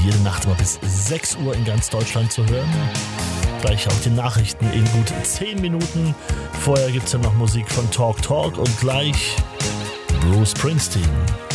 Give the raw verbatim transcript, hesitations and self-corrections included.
jede Nacht immer bis sechs Uhr in ganz Deutschland zu hören. Gleich auch die Nachrichten in gut zehn Minuten. Vorher gibt es ja noch Musik von Talk Talk und gleich Bruce Springsteen.